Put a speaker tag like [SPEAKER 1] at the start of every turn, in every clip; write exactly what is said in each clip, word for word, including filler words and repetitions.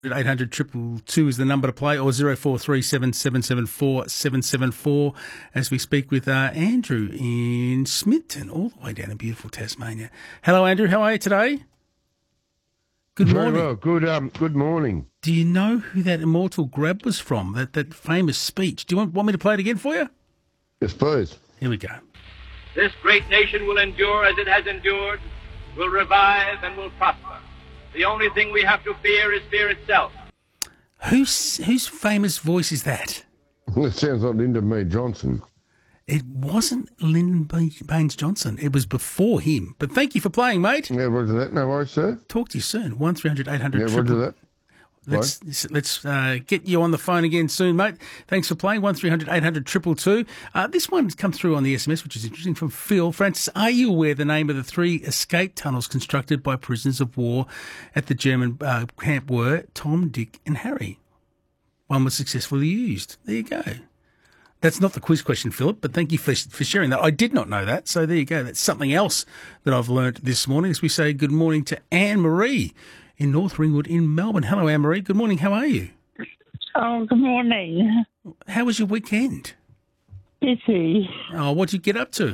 [SPEAKER 1] eight hundred two two is the number to play, or zero four three seven seven seven four seven seven four as we speak with uh, Andrew in Smithton, all the way down in beautiful Tasmania. Hello, Andrew. How are you today? Good
[SPEAKER 2] Very
[SPEAKER 1] morning.
[SPEAKER 2] well. Good, um, good morning.
[SPEAKER 1] Do you know who that immortal grab was from, that, that famous speech? Do you want, want me to play it again for you?
[SPEAKER 2] Yes, please.
[SPEAKER 1] Here we go.
[SPEAKER 3] This great nation will endure as it has endured, will revive and will prosper. The only thing we have to fear is fear itself.
[SPEAKER 1] Whose whose famous voice is that?
[SPEAKER 2] It sounds like Lyndon B. Johnson.
[SPEAKER 1] It wasn't Lyndon B. Baines Johnson. It was before him. But thank you for playing, mate.
[SPEAKER 2] Yeah, roger that. No worries, sir.
[SPEAKER 1] Talk to you soon. one three hundred eight hundred
[SPEAKER 2] Yeah, roger that.
[SPEAKER 1] Let's let's uh, get you on the phone again soon, mate. Thanks for playing. one three hundred eight hundred two two two. Uh, this one's come through on the S M S, which is interesting, from Phil. Francis, are you aware the name of the three escape tunnels constructed by prisoners of war at the German uh, camp were Tom, Dick and Harry? One was successfully used. There you go. That's not the quiz question, Philip, but thank you for, for sharing that. I did not know that, so there you go. That's something else that I've learnt this morning as we say good morning to Anne-Marie in North Ringwood in Melbourne. Hello, Anne-Marie. Good morning. How are you?
[SPEAKER 4] Oh, good morning.
[SPEAKER 1] How was your weekend?
[SPEAKER 4] Busy.
[SPEAKER 1] Oh, what did you get up to?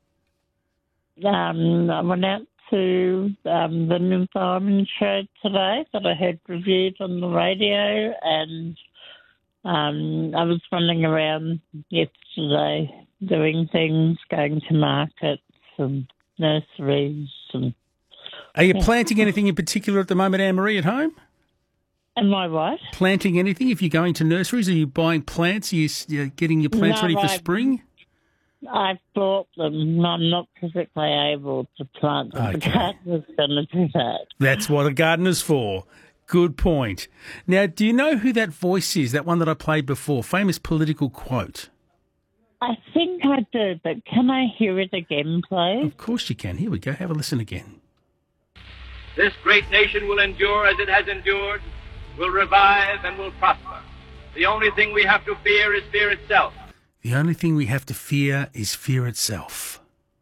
[SPEAKER 4] Um, I went out to um, the New Fireman show today that I heard reviewed on the radio, and um, I was running around yesterday doing things, going to markets and nurseries. And
[SPEAKER 1] Are you planting anything in particular at the moment, Anne-Marie, at home?
[SPEAKER 4] Am I what?
[SPEAKER 1] Planting anything? If you're going to nurseries, are you buying plants? Are you you getting your plants
[SPEAKER 4] No,
[SPEAKER 1] ready for
[SPEAKER 4] I-
[SPEAKER 1] spring?
[SPEAKER 4] I've bought them. I'm not physically able to plant them. The
[SPEAKER 1] Okay.
[SPEAKER 4] gardener's going to do that.
[SPEAKER 1] That's what a gardener's for. Good point. Now, do you know who that voice is, that one that I played before? Famous political quote.
[SPEAKER 4] I think I do, but can I hear it again, please?
[SPEAKER 1] Of course you can. Here we go. Have a listen again.
[SPEAKER 3] This great nation will endure as it has endured, will revive and will prosper. The only thing we have to fear is fear itself.
[SPEAKER 1] The only thing we have to fear is fear itself.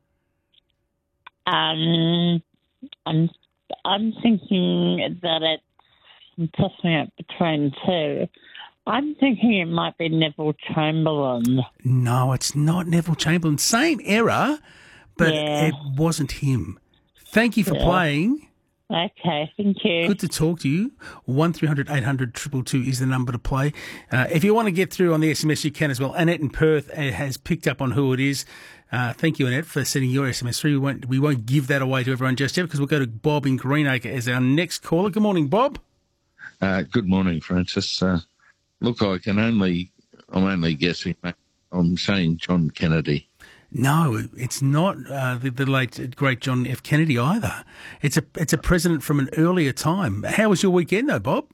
[SPEAKER 4] Um, I'm, I'm thinking that it's I'm tossing it between two. I'm thinking it might be Neville Chamberlain.
[SPEAKER 1] No, it's not Neville Chamberlain. Same era, but
[SPEAKER 4] Yeah.
[SPEAKER 1] it wasn't him. Thank you for
[SPEAKER 4] Yeah.
[SPEAKER 1] playing.
[SPEAKER 4] Okay, thank you.
[SPEAKER 1] Good to talk to you. one three hundred eight hundred two two two is the number to play. Uh, if you want to get through on the S M S, you can as well. Annette in Perth uh, has picked up on who it is. Uh, thank you, Annette, for sending your S M S through. We won't, we won't give that away to everyone just yet because we'll go to Bob in Greenacre as our next caller. Good morning, Bob.
[SPEAKER 5] Uh, good morning, Francis. Uh, look, I can only, I'm only guessing. I'm saying John Kennedy.
[SPEAKER 1] No, it's not uh, the, the late great John F. Kennedy either. It's a it's a president from an earlier time. How was your weekend, though, Bob?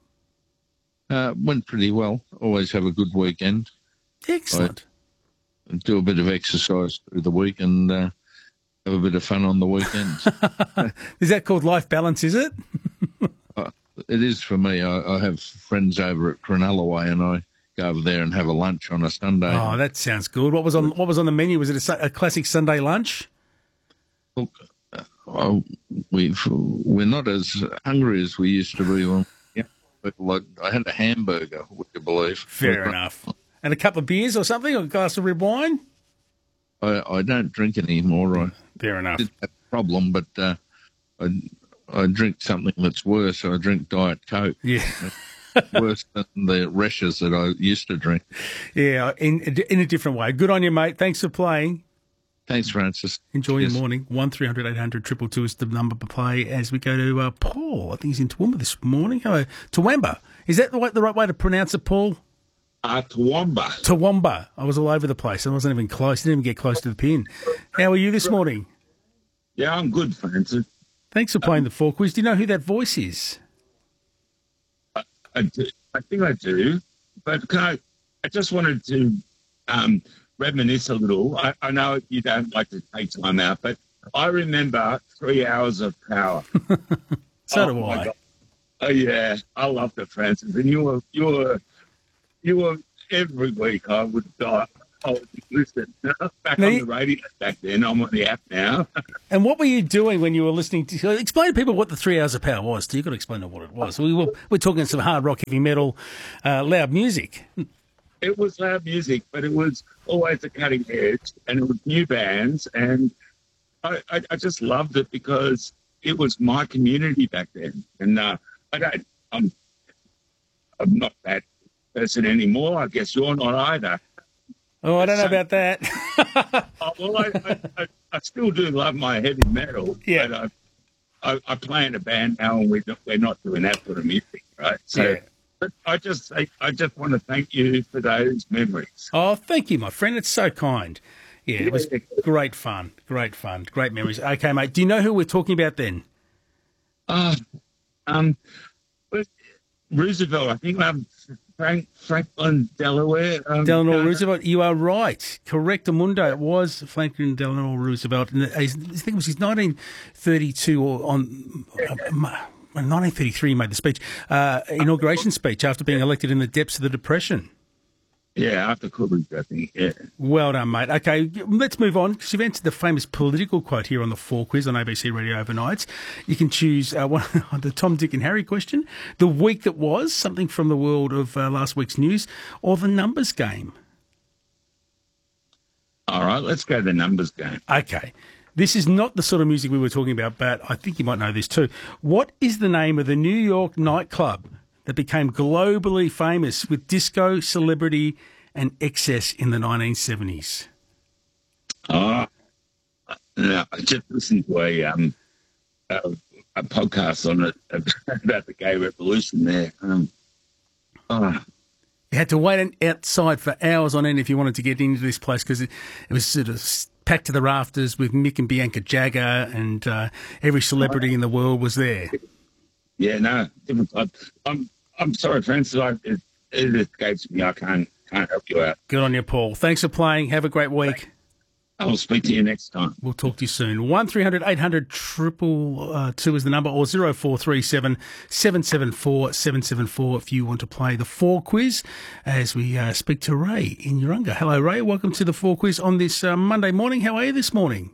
[SPEAKER 5] Uh, went pretty well. Always have a good weekend.
[SPEAKER 1] Excellent.
[SPEAKER 5] I do a bit of exercise through the week and uh, have a bit of fun on the weekends.
[SPEAKER 1] Is that called life balance, is it?
[SPEAKER 5] uh, it is for me. I, I have friends over at Cronulla Way and I go over there and have a lunch on a Sunday.
[SPEAKER 1] Oh, that sounds good. What was on What was on the menu? Was it a, su- a classic Sunday lunch?
[SPEAKER 5] Look, uh, oh, we've, we're not as hungry as we used to be. When, yeah, but like, I had a hamburger, would you believe?
[SPEAKER 1] Fair
[SPEAKER 5] But,
[SPEAKER 1] enough. And a couple of beers or something, or a glass of red wine?
[SPEAKER 5] I, I don't drink anymore. I
[SPEAKER 1] Fair enough.
[SPEAKER 5] did have a problem, but uh, I, I drink something that's worse. I drink Diet Coke.
[SPEAKER 1] Yeah.
[SPEAKER 5] Worse than the rashes that I used to drink.
[SPEAKER 1] Yeah, in in a different way. Good on you, mate. Thanks for playing.
[SPEAKER 5] Thanks, Francis.
[SPEAKER 1] Enjoy
[SPEAKER 5] Yes.
[SPEAKER 1] your morning. one three hundred eight hundred two two two is the number to play as we go to uh, Paul. I think he's in Toowoomba this morning. Hello. Toowoomba. Is that the, way, the right way to pronounce it, Paul?
[SPEAKER 6] Uh, Toowoomba.
[SPEAKER 1] Toowoomba. I was all over the place. I wasn't even close. Didn't even get close to the pin. How are you this morning?
[SPEAKER 6] Yeah, I'm good, Francis.
[SPEAKER 1] Thanks for playing the four quiz. Do you know who that voice is?
[SPEAKER 6] I, do, I think I do, but can I? I just wanted to um, reminisce a little. I, I know you don't like to take time out, but I remember Three Hours of Power.
[SPEAKER 1] So
[SPEAKER 6] Oh,
[SPEAKER 1] do
[SPEAKER 6] my
[SPEAKER 1] I.
[SPEAKER 6] God. Oh yeah, I loved it, Francis. And you were, you were, you were every week. I would die. Oh, listen, back
[SPEAKER 1] Now
[SPEAKER 6] on
[SPEAKER 1] you-
[SPEAKER 6] the radio back then. I'm on the app now.
[SPEAKER 1] And what were you doing when you were listening to... Explain to people what the Three Hours of Power was. You've got to explain to what it was. We were, we're talking some hard rock, heavy metal, uh, loud music.
[SPEAKER 6] It was loud music, but it was always a cutting edge, and it was new bands, and I, I, I just loved it because it was my community back then. And uh, I don't, I'm, I'm not that person anymore. I guess you're not either.
[SPEAKER 1] Oh, I don't know
[SPEAKER 6] So-
[SPEAKER 1] about that.
[SPEAKER 6] Oh, well, I, I, I, I still do love my heavy metal,
[SPEAKER 1] Yeah.
[SPEAKER 6] but I, I, I play in a band now, and we're not, we're not doing that sort of music, right? So,
[SPEAKER 1] Yeah.
[SPEAKER 6] but I just I, I just want to thank you for those memories.
[SPEAKER 1] Oh, thank you, my friend. It's so kind. Yeah, it was
[SPEAKER 6] Yeah.
[SPEAKER 1] great fun. Great fun. Great memories. Okay, mate. Do you know who we're talking about then?
[SPEAKER 6] Uh, um, but Roosevelt, I think um, Frank Franklin Delaware. Um,
[SPEAKER 1] Delano
[SPEAKER 6] uh,
[SPEAKER 1] Roosevelt. You are right. Correct, Amundo. It was Franklin Delano Roosevelt. And I think it was his nineteen thirty-two or on uh, nineteen thirty-three. He made the speech, uh, inauguration speech after being elected in the depths of the Depression.
[SPEAKER 6] Yeah, after Coolidge, I think. Yeah.
[SPEAKER 1] Well done, mate. Okay, let's move on because you've answered the famous political quote here on the Four Quiz on A B C Radio overnights. You can choose uh, one the Tom, Dick and Harry question, the week that was, something from the world of uh, last week's news, or the numbers game.
[SPEAKER 6] All right, let's go to the numbers game.
[SPEAKER 1] Okay. This is not the sort of music we were talking about, but I think you might know this too. What is the name of the New York nightclub that became globally famous with disco, celebrity, and excess in the nineteen seventies?
[SPEAKER 6] Oh, no, I just listened to a um a, a podcast on it about the gay revolution there. Um, oh,
[SPEAKER 1] You had to wait outside for hours on end if you wanted to get into this place because it, it was sort of packed to the rafters with Mick and Bianca Jagger, and uh, every celebrity in the world was there.
[SPEAKER 6] yeah, no, different type. I'm I'm sorry, Francis. I, it, it escapes me. I can't can't help you out.
[SPEAKER 1] Good on you, Paul. Thanks for playing. Have a great week.
[SPEAKER 6] I will speak to you next time.
[SPEAKER 1] We'll talk to you soon. one three hundred eight hundred triple uh, two is the number, or zero four three seven seven seven four seven seven four if you want to play the Four Quiz as we uh, speak to Ray in Urunga. Hello, Ray. Welcome to the Four Quiz on this uh, Monday morning. How are you this morning?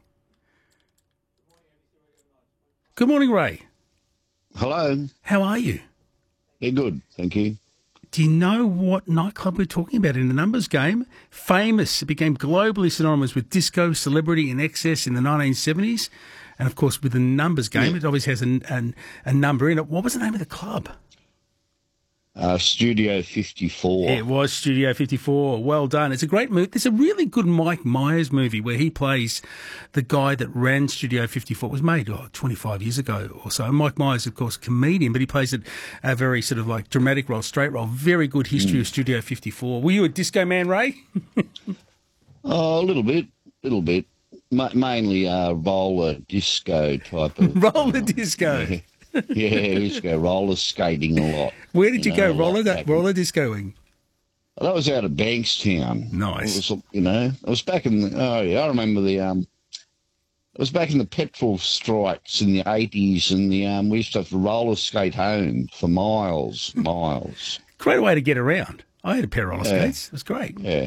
[SPEAKER 1] Good morning, Ray.
[SPEAKER 7] Hello.
[SPEAKER 1] How are you?
[SPEAKER 7] Yeah, good. Thank you.
[SPEAKER 1] Do you know what nightclub we're talking about in the numbers game? Famous. It became globally synonymous with disco, celebrity, and excess in the nineteen seventies. And, of course, with the numbers game,
[SPEAKER 7] Yeah.
[SPEAKER 1] it always has a, a, a number in it. What was the name of the club?
[SPEAKER 7] Uh, Studio fifty-four.
[SPEAKER 1] It was Studio fifty-four. Well done. It's a great movie. There's a really good Mike Myers movie where he plays the guy that ran Studio fifty-four. It was made oh, twenty-five years ago or so. And Mike Myers, of course, a comedian, but he plays it a very sort of like dramatic role, straight role. Very good history of Studio fifty-four. Were you a disco man, Ray?
[SPEAKER 7] Oh, a little bit. little bit. Ma- mainly uh, roller disco type of.
[SPEAKER 1] Roller disco.
[SPEAKER 7] Yeah. Yeah, we used to go roller skating a lot.
[SPEAKER 1] Where did you,
[SPEAKER 7] know,
[SPEAKER 1] go
[SPEAKER 7] a lot
[SPEAKER 1] roller
[SPEAKER 7] back in-
[SPEAKER 1] roller discoing?
[SPEAKER 7] That was out of Bankstown.
[SPEAKER 1] Nice.
[SPEAKER 7] It was, you know, it was back in the, oh yeah, I remember the, um, it was back in the petrol strikes in the eighties, and the, um, we used to have to roller skate home for miles, miles.
[SPEAKER 1] Great way to get around. I had a pair of roller
[SPEAKER 7] Yeah.
[SPEAKER 1] skates. It was great.
[SPEAKER 7] Yeah.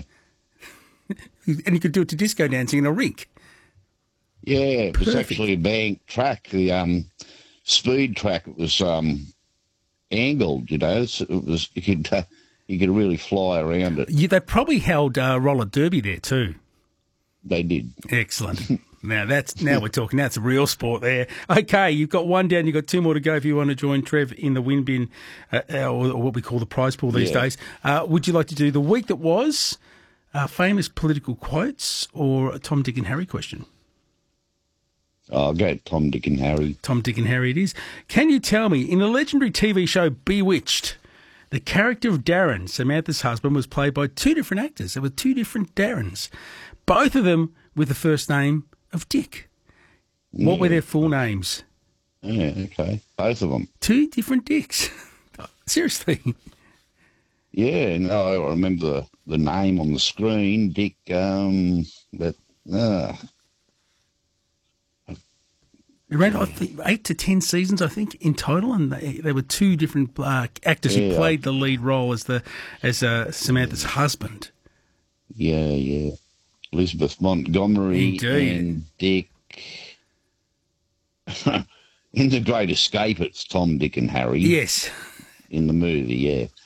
[SPEAKER 1] And you could do it to disco dancing in a rink.
[SPEAKER 7] Yeah, it was
[SPEAKER 1] Perfect.
[SPEAKER 7] actually a bank track, the, um, speed track. It was, um, angled, you know, so it was, you could, uh, you could really fly around it.
[SPEAKER 1] You, they probably held uh, roller derby there too.
[SPEAKER 7] They did.
[SPEAKER 1] Excellent. Now that's now we're talking. Now it's a real sport there. Okay, you've got one down. You've got two more to go. If you want to join Trev in the win bin, uh, or, or what we call the prize pool these
[SPEAKER 7] Yeah.
[SPEAKER 1] days, uh, would you like to do the week that was, uh, famous political quotes, or a Tom, Dick and Harry question?
[SPEAKER 7] I'll go Tom, Dick and Harry.
[SPEAKER 1] Tom, Dick and Harry it is. Can you tell me, in the legendary T V show Bewitched, the character of Darren, Samantha's husband, was played by two different actors. There were two different Darrens, both of them with the first name of Dick. What were their full names?
[SPEAKER 7] Yeah, okay. Both of them.
[SPEAKER 1] Two different Dicks. Seriously.
[SPEAKER 7] Yeah, no, I remember the, the name on the screen, Dick, um, but, uh,
[SPEAKER 1] It ran, I think, eight to ten seasons, I think, in total, and they, there were two different uh, actors who
[SPEAKER 7] Yeah.
[SPEAKER 1] played the lead role as the as uh, Samantha's husband.
[SPEAKER 7] Yeah, yeah. Elizabeth Montgomery
[SPEAKER 1] Indeed.
[SPEAKER 7] and Dick. In The Great Escape, it's Tom, Dick and Harry.
[SPEAKER 1] Yes.
[SPEAKER 7] In the movie, yeah.